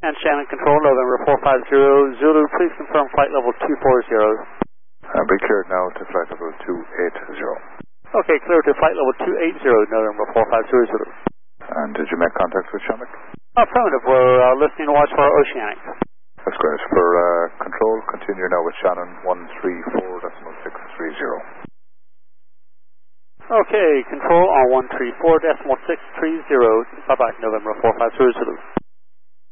And Shannon Control, November 450 Zulu, please confirm flight level 240. Be cleared now to flight level 280. Okay, clear to flight level 280, November 450 Zulu. And did you make contact with Shamrock? Affirmative, we're listening to watch for Oceanic. That's great. For control, continue now with Shannon 134.630. Okay, control on 134.630. Bye-bye, November 450 Zulu.